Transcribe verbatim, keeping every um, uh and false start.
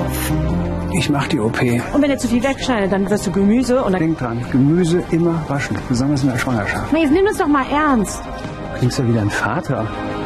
Ich mach die O P. Und wenn er zu viel wegschneidet, dann wirst du Gemüse und dann... Denk dran, Gemüse immer waschen, besonders in der Schwangerschaft. Na, jetzt nimm das doch mal ernst. Du klingst ja wie dein Vater.